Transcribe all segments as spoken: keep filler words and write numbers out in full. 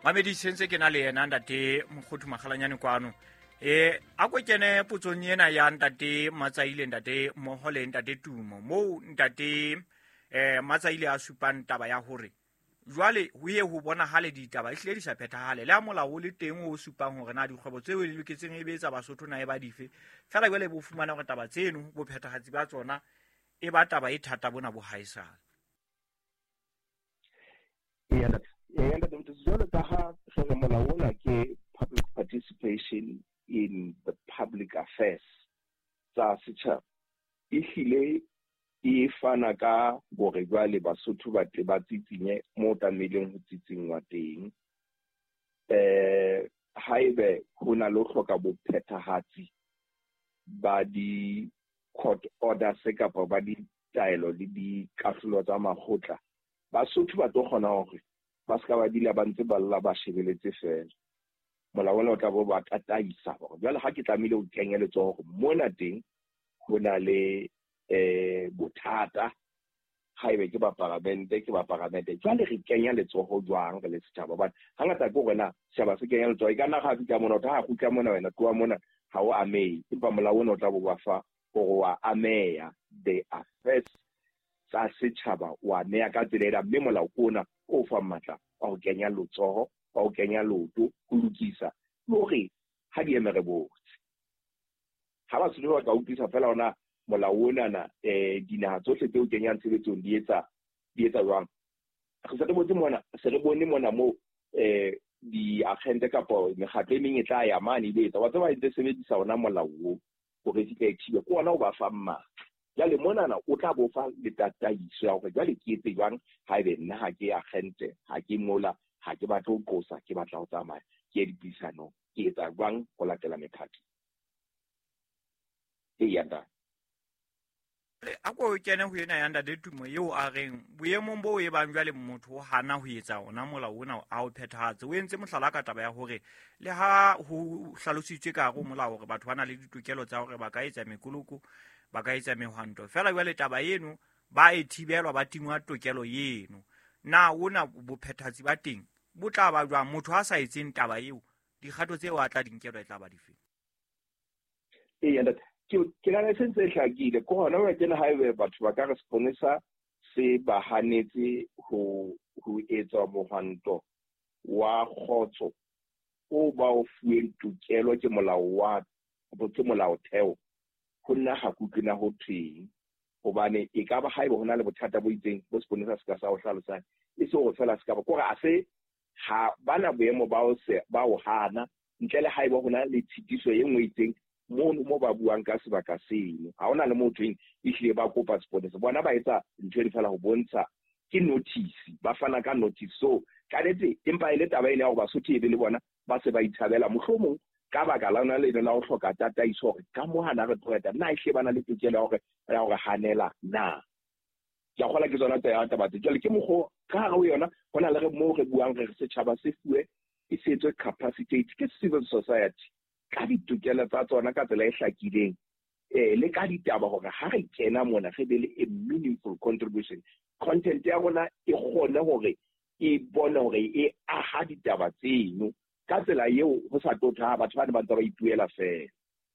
mamedi sentse ke na le yena ntate Mokgothu Makgalanyane kwano eh a go kene potsong ena ya ntate Matsaile ntate mmoho le ntate Tumo mo ntate eh Matsaile a supang taba ya hore jwale ho ye ho bona hale ditaba e hle di sa phethahale le a molao le teng o supang hore na dikgwebo tseo le loketseng e betsa Basotho na e ba dife fela jwale bo fumana hore taba tseno bo phethahatsi ba tsona e ba taba e thata bona bo haisana. Yeah, yeah, the Mtuzolo Taha, so the Malawana ke public participation in the public affairs. Sa sicha, ihile e fana ka gore jwale Basotho ba tle ba tsitsinye mo tameleng ho tsitsingwa teng. Eh haebe hona lo hloka bo phethahatsi ba di court order se kapa ba di taelo le di kahlolo tsa makgotla. Basotho ba tlo kgona hore ba ska ba dila ba ntse ba lla ba shebeletse fela molao ona o tla bo ba tataisa hore jwale ha ke tlamile o kenyeletsa hore mona teng ho na le eh bothata haebe ke ba parlamente ke ba parlamente jwale re kenya letsoho jwang re le setjhaba ba hangata ke rena setjhaba se kenya letsoho e kana ga fika mona o tla ga khutla mona wena tloa mona ha o amei empa molao ona o tla bo ba fa gore wa ameya the affairs sa setjhaba wa nea ka tsela mme molao ona o fa matla a go kenya lotsoho a go kenya loto go lokisa lore ha di emere botse ha ba tselo ba ka utlwisa fela ona molao ona na eh dinaha tsohle tse o kenyang tshebetsong di etsa di etsa jwang go sa tebotse mona se re bone mona mo eh di agente kapo megatlo e meng e tla ya mane ile etsa wa tseba e sebedisa ona molao o go re di active ko ona o ba fa mma ya le mona na o tla bo fa le tataiso ya hore jwale ke etse jwang ha ebe nna ha ke agente ha ke mola ha ke batla ho qosa ke batla ho tsamaya ke dipisano ke etsa jwang go latela mekhatlo e ya da a go kene ho yena ya ntate Tumo eo a reng boemong bo e bang jwale motho o hana ho etsa ona molao ona a o phethahatse o entse mohlala ka taba ya hore le ha ho hlalositswe ka go molao hore batho bana le ditokelo tsa hore ba ka etsa mekoloko ba ka etsa mehwanto fela jwale taba eno ba e thibelwa ba tingwa tokelo yeno na ona bophethatsi ba teng bo tla ba jwa motho a sa etseng taba eo dikgato tseo a tla dinkelwa e tla ba dife e ya ke ke la sense e hlakile ko hona wa tsena haebe batho ba ka re sponsa se ba hanetse ho ho etsa mohwanto wa khotso o ba o fueng tokelo ke molao wa bo ke molao theo ho nna ha kutlina ho theng hobane e ka ba haeba hona le bothata bo itseng bo sponsa se ka sa o hlalosa e se go fela se ka ba gore a se ha bana boemo ba o se ba o hana ntle le haeba hona le tshitiso e nngwe itseng mo mo ba buang ka sebaka seno ha ona le motho e hlile ba kopa sponsa bona ba etsa ntho e fela ho bontsha ke notice ba fana ka notice so ka letse empa ile taba ile ya go Basotho e be le bona ba se ba ithabela mohlomong ka baka la ona le la o hloka tataiso hore ka mo hana re tloeta na e hle bana le tokelo hore ya hore hanela na ya gola ke tsona tsa taba tse jwale ke mogho ka ga o yona hona le re mo re buang re setjhaba se fuwe e setswe capacity ke civil society ka ditokelo tsa tsona ka tsela e hlakileng eh le ka ditaba hore ha re kena mona re be le a meaningful contribution content ya rona e gone hore e bona hore e aha ditaba tseno ka tsela eo ho sa tota batho ba ne ba ntse ba ituela fela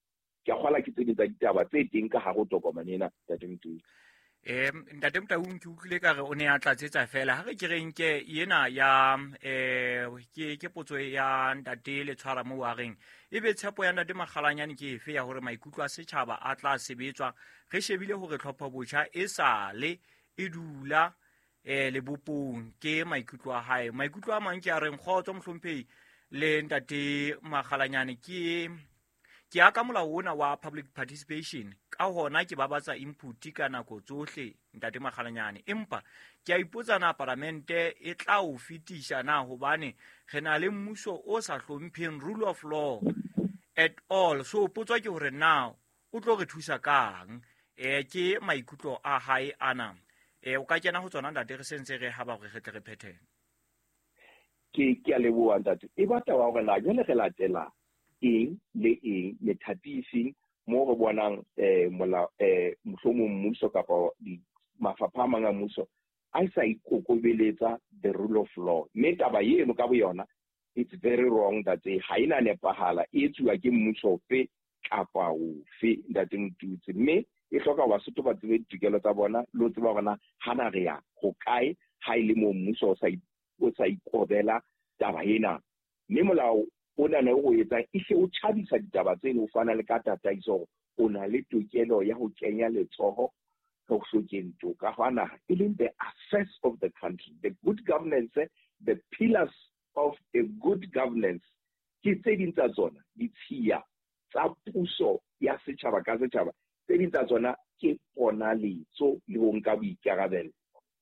ke gola ke tsene tsa ditaba tse teng ka ha go tokomane ena ya teng eh ntate Mtaung ke utlwile ka re o ne a tlatsetsa fela ha re ke reng ke yena ya eh ke ke potso ya ntate le tshwara mo wa reng ebe tshepo ya ntate Makgalanyane ke efe ya hore maikutlo a setjhaba a tla sebetswa re shebile hore tlhopho botjha e sale e dula eh le bopong ke maikutlo a hae maikutlo a mang ke a reng khotso mohlomphei le ntate Makgalanyane ke ke aka molao ona wa public participation ka hona ke babatsa input ka nako tsohle ntate Makgalanyane empa ke a ipotsa na parlamente e tla o fitisha na hobane re na le mmuso o sa hlompheng rule of law at all so potswa ke hore now o tlo re thusa kang eh ke maikutlo a hae ana eh o ka kena ho tsona ntate re sentse re ha ba re re tle re phethele ke ke a leboa ntate e batla wa hore na jole re latela eng le eng methapising mo re bonang eh mola eh mohlomong mmuso kapa di mafapha manga mmuso a isa ikokobeletsa the rule of law mme taba yeno ka bo yona it's very wrong that e ha ina nepahala e tswa ke mmuso fe kapa ofe ntate Motutsi mme e hloka Basotho ba tsebe ditokelo tsa bona lo tseba bona hana re ya go kae ha ile mo mmuso o sa o sa ikobela taba ena mme molao o na le go etsa e se o tšhabisa ditaba tseno o fana le ka tataiso o na le tokelo ya go kenya letsogo go hlokeng toka hwana e leng the affairs of the country, the good governance, the pillars of a good governance ke tse ding tsa tsona ditshia tsa puso ya setšhaba ka setšhaba tse ding tsa tsona ke pona letso le go nka boikarabelo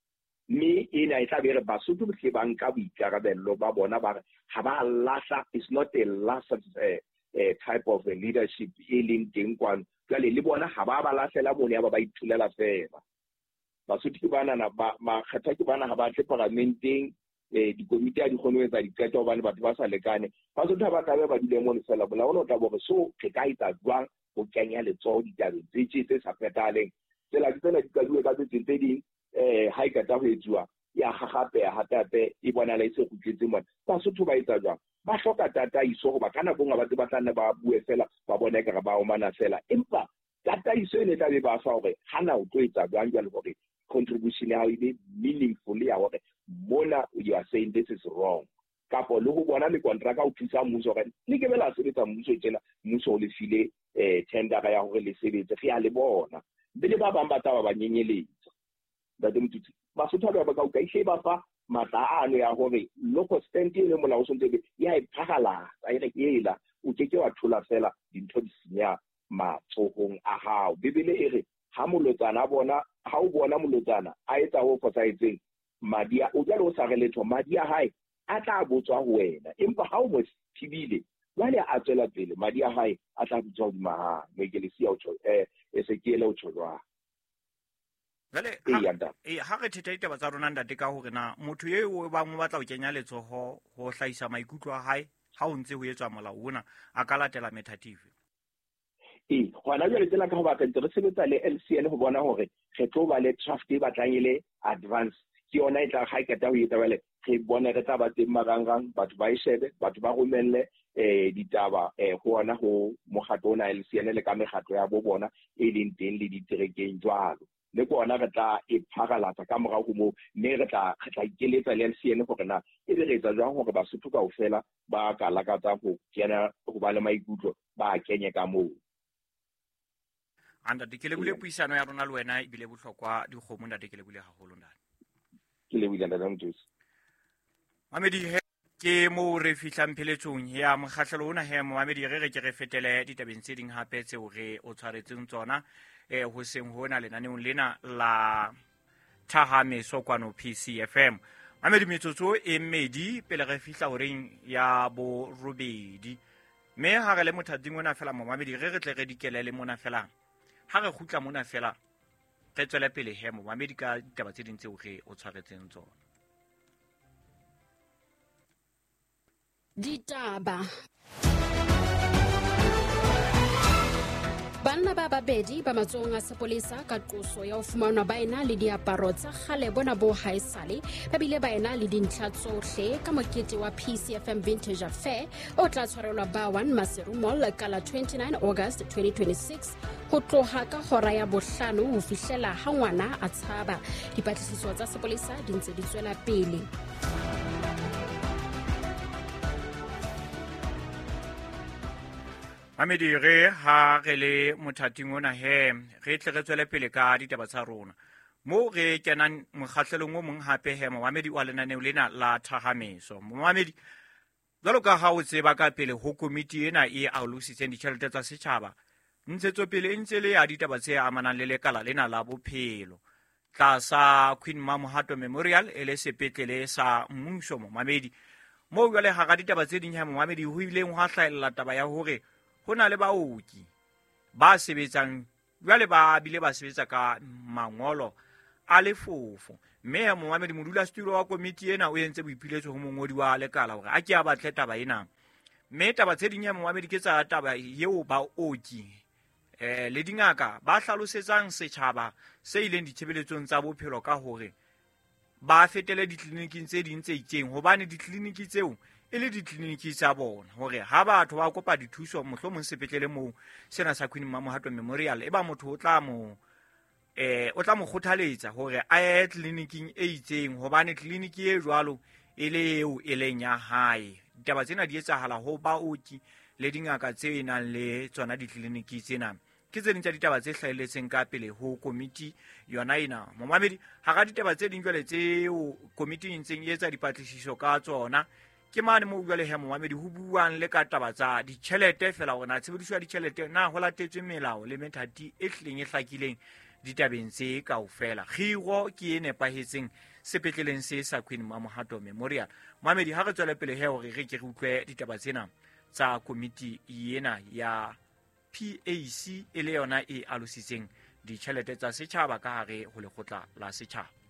mme ena e tla be re Basotho tle ba nka boikarabelo ba bona ba ha ba lasha is not a last uh, uh, type of a leadership e leng teng kwano jale le bona ha ba ba lahlela mone ya ba ba ithulela fela Basotho ke bana na ba kgetha ke bana ha ba tle parlamenteng eh dikomiti a di kgone etsa diqeto bana batho ba sa lekane Basotho ba ka ba dile mo fela bona ona o tla bo re so ke ka itsa jwang go kenya letso ditaba tse tse sa fetaleng tsela di tsena di ka duwe ka tse tse ding eh ha ikata ho etswa ya gagape ya hatape e bona le se go tletse mona Basotho ba etsa jwang ba hloka data iso go ba kana bonga ba tse ba tla ba bue fela ba bona ka ba o mana fela empa data iso ene tla be ba fa gore hana o tlo etsa jwang jalo gore contribution ya ile meaningful ya gore mona you are saying this is wrong kapo le go bona le contract o thusa mmuso gore le ke bela sebetsa mmuso tsela mmuso o le file eh tender ya gore le sebetse ge ya le bona be le ba bang ba taba ba nyenyeletsa ba dem tutsi ba sotho ba ka o ka ishe ba fa matla ano ya gore local stand le molao sontse ya e phagala a ire ke ela o keke wa thola fela dintho di senya matsohong a hao bibele e re ha molotsana bona ha o bona molotsana a etsa ho fotsaetseng madia o jalo o sa reletho madia hae a tla botswa ho wena empa ha o mo thibile wale a tsela pele madia hae a tla botswa di maha megelisi ya o tsho eh Esekiel o tsholwa Vale e ha re theta ditaba tsa rona ntate ka hore na motho ye o ba mo batla o kenya letsoho ho hlaisa maikutlo a hae ha o ntse ho etswa molao ona a ka latela metative e gona jwale tsela ka go batla re sebetsa le L C N go bona hore re tlo ba le draft e batlangile advance ke yona e tla ga ikata ho etsa wele re bona re tla ba teng marangrang batho ba ishebe batho ba romelle eh ditaba eh go ona go mogato ona L C N le ka megato ya bo bona e leng teng le diterekeng jwalo le bona re tla e phagalatsa ka morao go mo ne re tla re tla ikeletsa le L C N gore na e be re etsa jwang gore Basotho ka ofela ba ka lakatsa go kena go ba le maikutlo ba kenye ka moo anda dikele bule puisano ya rona le wena e bile bohlokwa di kgomo nda dikele bule haholo nda ke le bile nda ntse Mamedi he ke mo re fihlang pheletsong ya mokgahlelo ona he Mamedi re re ke re fetele ditabeng tse ding hape tse o re o tshwaretseng tsona eh ho seng hona lenaneong lena la Thahame Sokwano P C F M Mamedi metsotso e mmedi pele re fihla horeng ya bo robedi me ha re le mothating ona fela mo Mamedi re re tle re dikelele mona fela ha re khutla mona fela re tswela pele he mo Mamedi ka ditaba tse ding tse o re o tshwaretseng tsona Ditaba Banna ba babedi ba matsong a sepolesa ka qoso ya ho fumanwa ba ena le diaparo tsa kgale bona bo haesale ba bile ba ena le dintlha tsohle ka mokete wa P C F M Vintage Affair o tla tshwarelwa ba one Maseru Mall ka la twenty-nine August twenty twenty-six ho tloha ka hora ya bohlano ho fihlela ha ngwana a tshaba dipatlisiso tsa sepolesa di ntse di tswela pele Mamedi re ha re le mothating ona he re tle re tswele pele ka ditaba tsa rona mo re kenang mokgahlelong o mong hape he Mamedi wa lenaneo lena la Thahameso Mamedi jwalo ka ha o tseba ka pele ho komiti ena e aolositseng ditjhelete tsa setjhaba ntsetso pele e ntse le ya ditaba tse amanang le lekala lena la bophelo tlasa Queen Mamohato Memorial e le sepetlele sa mmuso Mamedi mo jwale ha ga ditaba tse ding ha Mamedi ho ile ho hlaela taba ya hore hona le baoki ba sebetsang jwale ba bile ba sebetsa ka mangolo a lefofo mme Mamedi modula studio wa komiti ena o entse boipiletso ho mongodi wa lekala hore a ke a batle taba ena mme taba tse ding ya Mamedi ke tsa taba yeo ba oki eh le dingaka ba hlalosetsang setjhaba se ileng ditshebeletsong tsa bophelo ka hore ba fetele ditleliniking tse ding tse itseng hobane ditleliniki tseo e le ditleliniki tsa bona hore ha batho ba kopa dithuso mohlomong sepetlele moo sena sa Queen Mmamohato Memorial e ba motho o tla mo eh o tla mo kgothaletsa hore a ye tleliniking e itseng hobane tleliniki e jwalo e le eo e leng ya hae. Ditaba tsena di etsahala ho baoki le dingaka tse nang le tsona ditleliniki tsena. Ke tse ding tsa ditaba tse hlahelletseng ka pele ho komiti yona ena. Momamedi ha ga ditaba tse ding jwale tseo komiti e ntseng e etsa dipatlisiso ka tsona ke mane mo jwale he Momamedi ho buang le ka taba tsa ditjhelete fela hore na tshebediso ya ditjhelete na ho latetswe melao le methati e hleng e hlakileng ditabeng tse kaofela. Khiro ke e nepahetseng sepetleleng se sa Queen Mmamohato Memorial. Momamedi ha re tswela pele he hore re ke re utlwe ditaba tsena tsa komiti ena ya P A C e le yona e alositseng ditjhelete tsa setjhaba ka hare ho lekgotla la setjhaba.